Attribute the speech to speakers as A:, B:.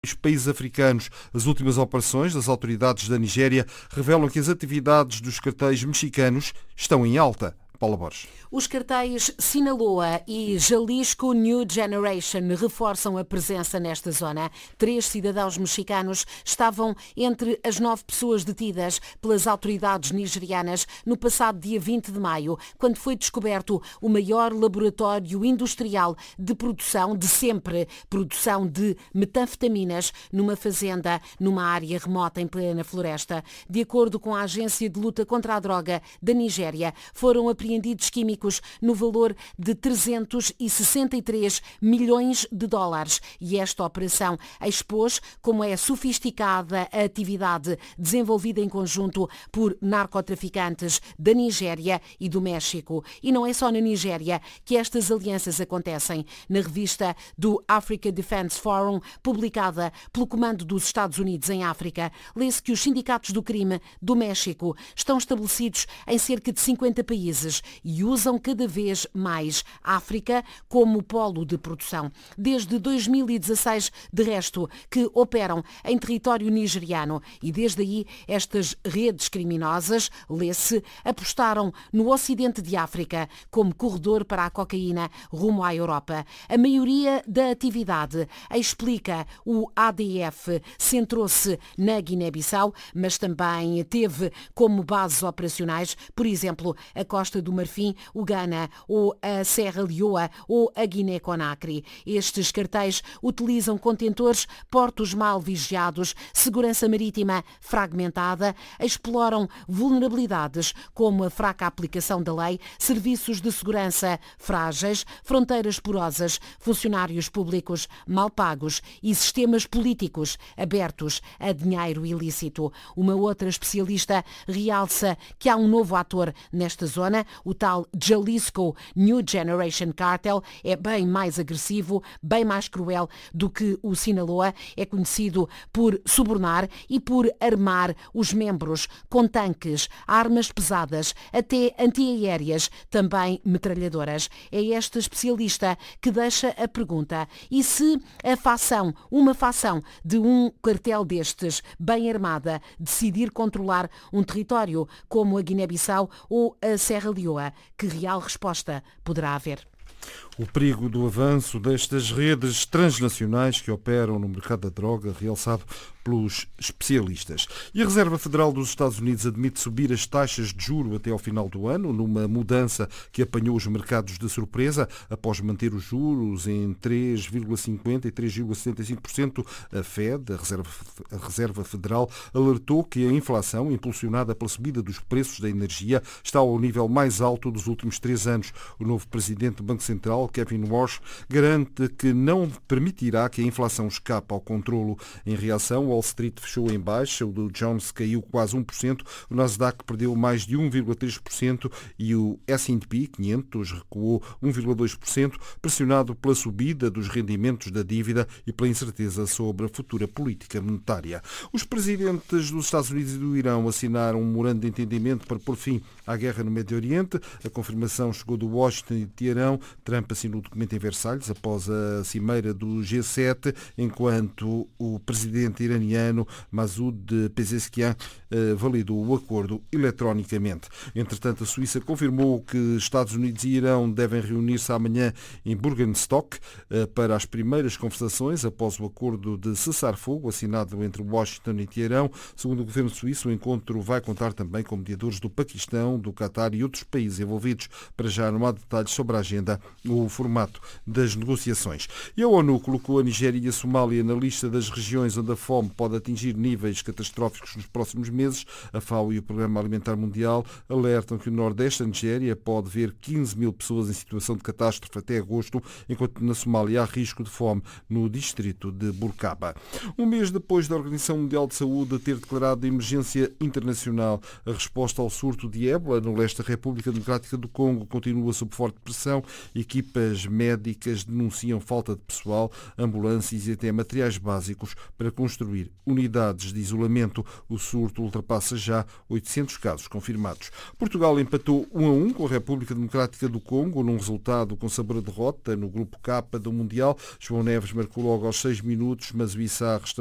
A: Os países africanos. As últimas operações das autoridades da Nigéria revelam que as atividades dos cartéis mexicanos estão em alta. Paula Borges.
B: Os cartéis Sinaloa e Jalisco New Generation reforçam a presença nesta zona. 3 cidadãos mexicanos estavam entre as 9 pessoas detidas pelas autoridades nigerianas no passado dia 20 de maio, quando foi descoberto o maior laboratório industrial de produção de sempre, produção de metanfetaminas numa fazenda, numa área remota em plena floresta. De acordo com a Agência de Luta contra a Droga da Nigéria, foram apreendidos químicos no valor de 363 milhões de dólares. E esta operação expôs como é sofisticada a atividade desenvolvida em conjunto por narcotraficantes da Nigéria e do México. E não é só na Nigéria que estas alianças acontecem. Na revista do Africa Defense Forum, publicada pelo Comando dos Estados Unidos em África, lê-se que os sindicatos do crime do México estão estabelecidos em cerca de 50 países e usam cada vez mais a África como polo de produção. Desde 2016, de resto, que operam em território nigeriano e desde aí estas redes criminosas, lê-se, apostaram no ocidente de África como corredor para a cocaína rumo à Europa. A maioria da atividade, explica o ADF, centrou-se na Guiné-Bissau, mas também teve como bases operacionais, por exemplo, a Costa do Marfim, o Ghana ou a Serra Leoa ou a Guiné-Conakry. Estes cartéis utilizam contentores, portos mal vigiados, segurança marítima fragmentada, exploram vulnerabilidades como a fraca aplicação da lei, serviços de segurança frágeis, fronteiras porosas, funcionários públicos mal pagos e sistemas políticos abertos a dinheiro ilícito. Uma outra especialista realça que há um novo ator nesta zona, o tal Jalisco New Generation Cartel é bem mais agressivo, bem mais cruel do que o Sinaloa. É conhecido por subornar e por armar os membros com tanques, armas pesadas, até antiaéreas, também metralhadoras. É esta especialista que deixa a pergunta: e se uma facção de um cartel destes, bem armada, decidir controlar um território como a Guiné-Bissau ou a Serra Leoa, que real resposta poderá haver?
A: O perigo do avanço destas redes transnacionais que operam no mercado da droga, realçado pelos especialistas. E a Reserva Federal dos Estados Unidos admite subir as taxas de juro até ao final do ano, numa mudança que apanhou os mercados de surpresa, após manter os juros em 3,50% e 3,75%. A Fed, a Reserva Federal, alertou que a inflação, impulsionada pela subida dos preços da energia, está ao nível mais alto dos últimos 3 anos. O novo presidente do Banco Central, Kevin Warsh, garante que não permitirá que a inflação escape ao controlo. Em reação, Wall Street fechou em baixa, o Dow Jones caiu quase 1%, o Nasdaq perdeu mais de 1,3% e o S&P 500 recuou 1,2%, pressionado pela subida dos rendimentos da dívida e pela incerteza sobre a futura política monetária. Os presidentes dos Estados Unidos e do Irão assinaram um memorando de entendimento para pôr fim à guerra no Médio Oriente. A confirmação chegou de Washington e de Teherão. Trump assinou o documento em Versalhes após a cimeira do G7, enquanto o presidente iraniano Masoud Pezeshkian validou o acordo eletronicamente. Entretanto, a Suíça confirmou que Estados Unidos e Irão devem reunir-se amanhã em Burgenstock para as primeiras conversações após o acordo de cessar-fogo assinado entre Washington e Teherão. Segundo o governo suíço, o encontro vai contar também com mediadores do Paquistão, do Catar e outros países envolvidos. Para já não há detalhes sobre a agenda ou o formato das negociações. E a ONU colocou a Nigéria e a Somália na lista das regiões onde a fome pode atingir níveis catastróficos nos próximos meses. A FAO e o Programa Alimentar Mundial alertam que o Nordeste da Nigéria pode ver 15 mil pessoas em situação de catástrofe até agosto, enquanto na Somália há risco de fome no distrito de Burkaba. Um mês depois da Organização Mundial de Saúde ter declarado emergência internacional, a resposta ao surto de ébola no leste da República Democrática do Congo continua sob forte pressão. Equipas equipas médicas denunciam falta de pessoal, ambulâncias e até materiais básicos para construir unidades de isolamento. O surto ultrapassa já 800 casos confirmados. Portugal empatou 1-1 com a República Democrática do Congo, num resultado com sabor a derrota no grupo K do Mundial. João Neves marcou logo aos 6 minutos, mas o Issa